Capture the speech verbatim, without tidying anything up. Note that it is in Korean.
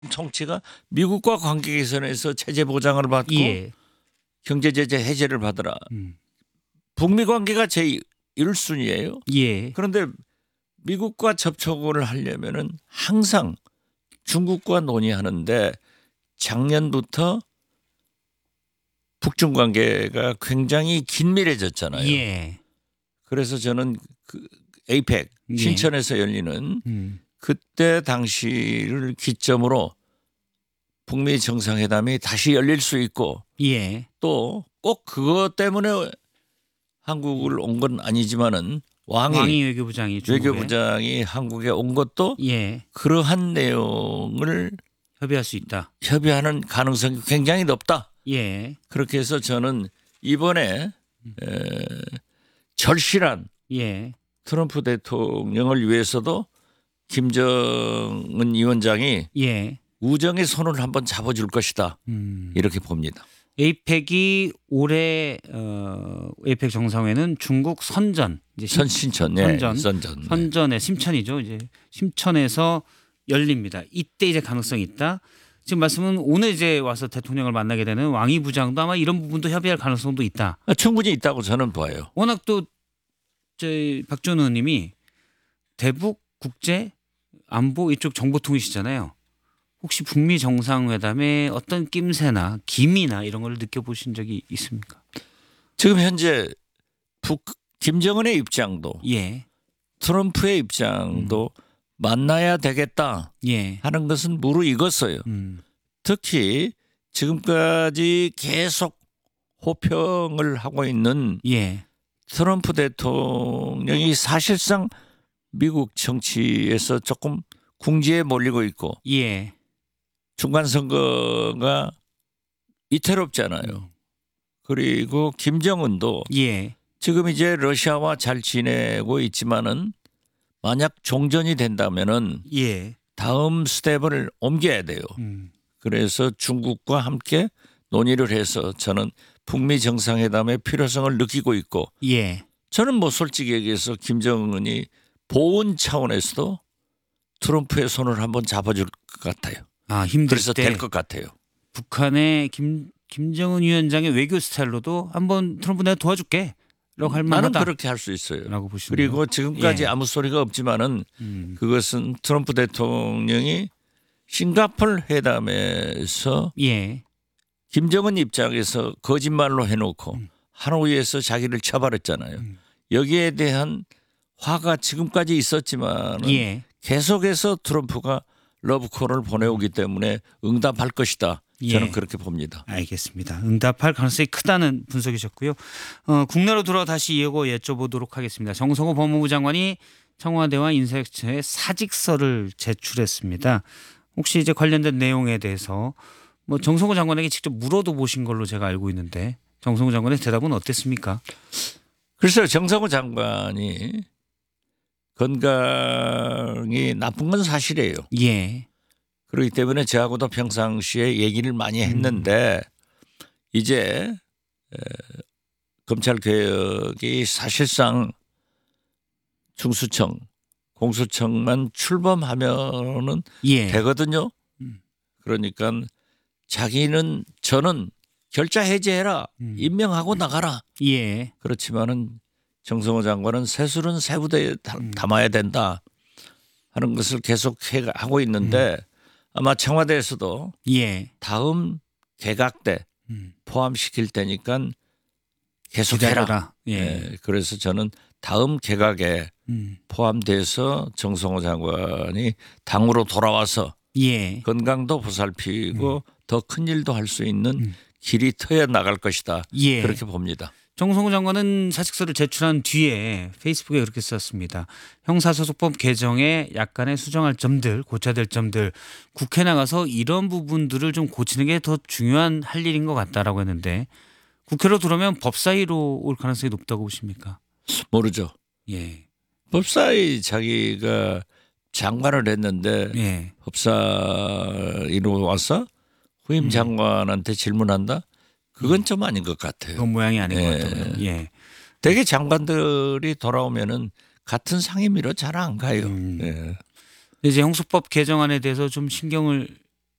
정치가 미국과 관계 개선에서 체제 보장을 받고 예. 경제 제재 해제를 받으라. 음. 북미 관계가 제일 순위예요. 예. 그런데 미국과 접촉을 하려면은 항상 중국과 논의하는데 작년부터 북중 관계가 굉장히 긴밀해졌잖아요. 예. 그래서 저는 그 에이펙 예. 신천에서 열리는 음. 그때 당시를 기점으로 북미 정상회담이 다시 열릴 수 있고 예. 또 꼭 그것 때문에 한국을 온 건 아니지만은 왕이, 왕이 외교부장이 중국에. 외교부장이 한국에 온 것도 예. 그러한 내용을 협의할 수 있다. 협의하는 가능성이 굉장히 높다. 예. 그렇게 해서 저는 이번에 에, 절실한 예. 트럼프 대통령을 위해서도 김정은 위원장이 예. 우정의 손을 한번 잡아줄 것이다. 음. 이렇게 봅니다. 에이펙이 올해 어, 에이펙 정상회는 중국 선전 이제 심- 선신천, 네. 선전 선전. 네. 선전의 심천이죠. 이제 심천에서 열립니다. 이때 이제 가능성이 있다. 지금 말씀은 오늘 이제 와서 대통령을 만나게 되는 왕이 부장도 아마 이런 부분도 협의할 가능성도 있다. 아, 충분히 있다고 저는 봐요. 워낙 또 저희 박준호 의원님이 대북 국제 안보 이쪽 정보통이시잖아요. 혹시 북미 정상회담에 어떤 낌새나 기미나 이런 걸 느껴보신 적이 있습니까? 지금 현재 북 김정은의 입장도 예, 트럼프의 입장도 음. 만나야 되겠다 예, 하는 것은 무르익었어요. 음, 특히 지금까지 계속 호평을 하고 있는 예, 트럼프 대통령이 사실상 미국 정치에서 조금 궁지에 몰리고 있고 예, 중간 선거가 이태롭잖아요. 그리고 김정은도 예, 지금 이제 러시아와 잘 지내고 있지만은 만약 종전이 된다면은 예, 다음 스텝을 옮겨야 돼요. 음, 그래서 중국과 함께 논의를 해서 저는 북미 정상회담의 필요성을 느끼고 있고 예, 저는 뭐 솔직히 얘기해서 김정은이 보훈 차원에서도 트럼프의 손을 한번 잡아줄 것 같아요. 아 힘들 그래서 때 될 것 같아요. 북한의 김 김정은 위원장의 외교 스타일로도 한번 트럼프 내가 도와줄게. 라고 할 나는 만하다. 그렇게 할 수 있어요. 라고 보시는 그리고 지금까지 예. 아무 소리가 없지만은 음, 그것은 트럼프 대통령이 싱가포르 회담에서 예, 김정은 입장에서 거짓말로 해놓고 음. 하노이에서 자기를 처벌했잖아요. 음. 여기에 대한 화가 지금까지 있었지만 예, 계속해서 트럼프가 러브콜을 보내오기 때문에 응답할 것이다. 저는 예. 그렇게 봅니다. 알겠습니다. 응답할 가능성이 크다는 분석이셨고요. 어, 국내로 돌아 다시 이거 여쭤보도록 하겠습니다. 정성호 법무부 장관이 청와대와 인사혁신처에 사직서를 제출했습니다. 혹시 이제 관련된 내용에 대해서 뭐 정성호 장관에게 직접 물어도 보신 걸로 제가 알고 있는데 정성호 장관의 대답은 어땠습니까? 글쎄요. 정성호 장관이 건강이 나쁜 건 사실이에요. 예, 그렇기 때문에 저하고도 평상시에 얘기를 많이 했는데 이제 검찰 개혁이 사실상 중수청, 공수청만 출범하면은 예, 되거든요. 음. 그러니까 자기는 저는 결자 해제해라, 음. 임명하고 나가라. 예, 그렇지만은 정성호 장관은 새술은 새부대에 음. 담아야 된다 하는 것을 계속 해- 하고 있는데 아마 청와대에서도 예, 다음 개각 때 음. 포함시킬 테니까 계속해라. 기다려라. 예, 예, 그래서 저는 다음 개각에 음. 포함돼서 정성호 장관이 당으로 돌아와서 예, 건강도 보살피고 더 큰 일도 할 수 있는 음. 길이 트여 나갈 것이다. 예. 그렇게 봅니다. 정성호 장관은 사직서를 제출한 뒤에 페이스북에 그렇게 썼습니다. 형사소송법 개정에 약간의 수정할 점들, 고쳐야 될 점들, 국회 나가서 이런 부분들을 좀 고치는 게 더 중요한 할 일인 것 같다라고 했는데 국회로 들어오면 법사위로 올 가능성이 높다고 보십니까? 모르죠. 예, 법사위 자기가 장관을 했는데 예, 법사위로 와서 후임 장관한테 질문한다? 그건 좀 아닌 것 같아요. 그건 모양이 아닌 예. 것 같다고요. 예, 대개 장관들이 돌아오면은 같은 상임위로 잘 안 가요. 음. 예. 이제 형사법 개정안에 대해서 좀 신경을